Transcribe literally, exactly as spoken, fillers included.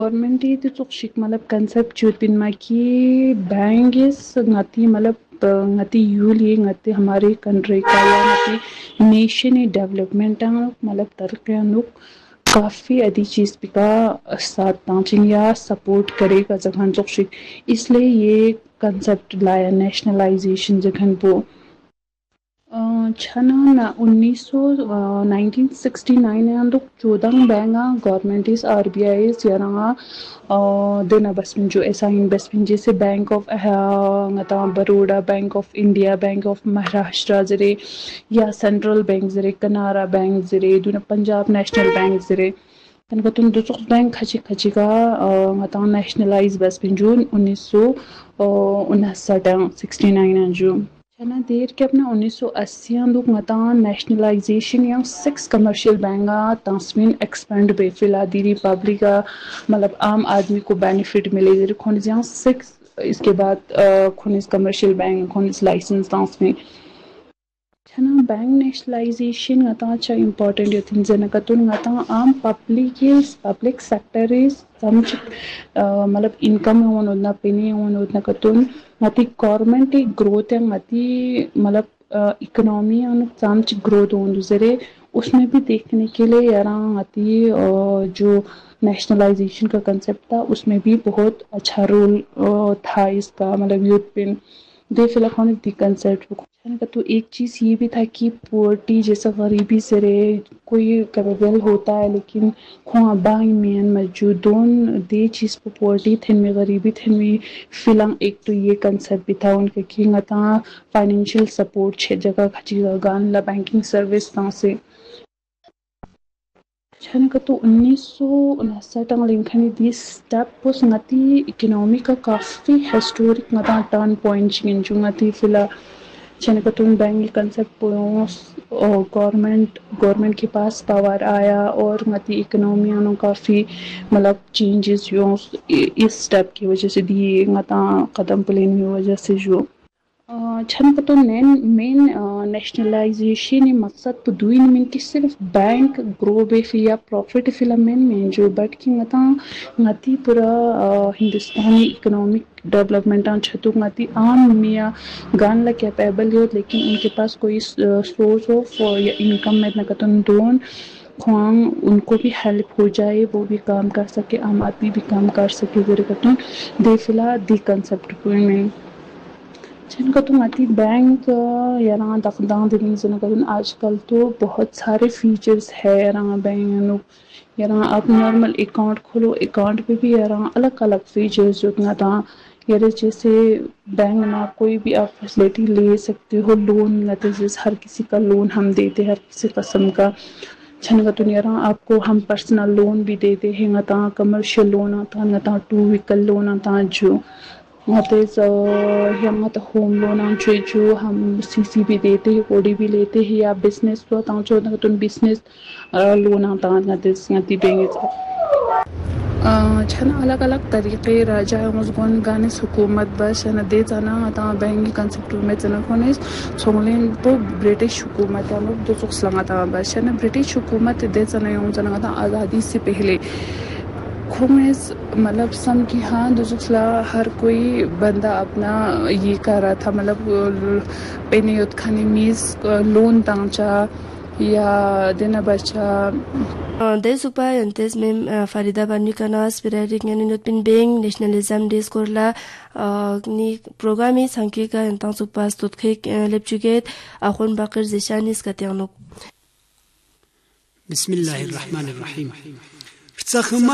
Government itu cuk malap concept chutin ma ki bank is ngati malap ngati yuli ngati हमारे country का या ngati nation ही development ang malap तरक्की अनुक काफ़ी अधिक चीज़ का साथ तांचिंग या सपोर्ट करेगा जगह चुक इसलिए ये कंसेप्ट लाया नेशनलाइजेशन जगह वो छना ना उन्नीस सौ नाइनटीन सिक्सटी नाइन अंदुक चौदह बैंगा गवर्नमेंट इस आरबीआई इस यारा देना बस में जो ऐसा इन्वेस्टमेंट जैसे bank of ngata Baroda bank of India bank of Maharashtra जरे या सेंट्रल बैंक जरे कनारा बैंक जरे दुना पंजाब नेशनल बैंक जरे तनका तुम दो बैंक खची खची का ngata नेशनलाइज बस में जून उन्नीस सौ उनसठ सिक्सटी नाइन जो छना देर के अपना उन्नीस सौ अस्सी लोग मता नेशनलाइजेशन या सिक्स कमर्शियल बैंगा तस्वीन एक्सपेंड बे फिलहाल दीरी पब्लिक मतलब आम आदमी को बेनिफिट मिले जैसे खोनिस यहाँ सिक्स इसके बाद खोनिस कमर्शियल बैंक खोनिस लाइसेंस तस्वीन छना बैंक नेशनलाइजेशन गता अच्छा इम्पोर्टेंट योतिन जना कतुन गता आम पब्लिक इस पब्लिक सेक्टर इस समझ मतलब इनकम होन उतना पेनी होन उतना कतुन मती गवर्नमेंट एक ग्रोथ है मती मतलब इकोनॉमी और समझ ग्रोथ होन दूसरे उसमें भी देखने के लिए यारा मती जो नेशनलाइजेशन का कंसेप्ट था उसमें भी बहुत अच्छा रोल था इसका मतलब यूथ पिन दे फिलहाल दी कंसेप्ट का तो एक चीज़ ये भी था कि पोवर्टी जैसा गरीबी से रे कोई कैपेबल होता है लेकिन खुआ बाई में मौजूद दोन दे चीज़ पर पोवर्टी थे में गरीबी थे में फिलहाल एक तो ये कंसेप्ट भी था उनके कि ngata फाइनेंशियल सपोर्ट छे जगह खची गान ला बैंकिंग सर्विस ता से छन का तो उन्नीस सौ उनसठ लिंखनी दी स्टेप उस ngati इकोनॉमी का काफ़ी हिस्टोरिक ngata टर्न पॉइंट छिन जो ngati फिलहाल छन का तो बैंक कंसेप्ट और गवर्नमेंट गवर्नमेंट के पास पावर आया और ngati इकोनॉमी में काफ़ी मतलब चेंजेस जो इस स्टेप की वजह से दिए ngata कदम प्लेन की वजह से जो छन का तो मेन मेन नेशनलाइजेशन ही मकसद तो दुई में कि सिर्फ बैंक ग्रो बे फी या प्रॉफिट फिलमेन में जो बट कि ngata ngati पूरा हिंदुस्तानी इकोनॉमिक डेवलपमेंट छतु ngati आम मिया गान ला कैपेबल हो लेकिन उनके पास कोई सोर्स ऑफ या इनकम में न कतन दोन ख्वांग उनको भी हेल्प हो जाए वो भी काम कर सके आम आदमी भी काम कर सके जरे कतन दे फिलहाल दी कंसेप्ट में छन का तो ngati बैंक यारा दखदां दिन जन कदन आजकल तो बहुत सारे फीचर्स है यारा बैंक नो यारा आप नॉर्मल अकाउंट खोलो अकाउंट पे भी यारा अलग अलग फीचर्स जो ngata यार जैसे बैंक में कोई भी आप फैसिलिटी ले सकते हो लोन लेते जैसे हर किसी का लोन हम देते हर किसी किस्म का छन का तो यारा आपको हम पर्सनल लोन भी देते हैं ngata कमर्शियल लोन आता ngata टू व्हीकल लोन आता जो ngate ngata होम लोन आंचो जो हम सीसी भी देते हैं कोडी भी लेते हैं या बिजनेस तो आंचो ngata बिजनेस लोन आता ngate ngati बैंक छन अलग अलग तरीके राजा मुझगोन गाने हुकूमत बस न दे जाना आता बैंक कंसेप्ट में जना कोने सोंगलेन तो ब्रिटिश हुकूमत हम लोग दो सौ लगा बस न ब्रिटिश हुकूमत दे जना यूं जना था आज़ादी से पहले खुमेस मतलब सम की हाँ दूसरा हर कोई बंदा अपना ये कर रहा था मतलब पेने युद्ध खाने मीज लोन तांचा या देना बच्चा देश उपाय अंतेस में फरीदा बानी का नास पिराटिक यानी नोटपिन बैंक नेशनलिज्म देश कोरला नि प्रोग्रामी संख्या का अंतां सुपास तुतखे लेपचुगेट अखोन बाकर जिशानिस का त्यानो बिस्मिल्लाहिर्रहमानिर्रहीम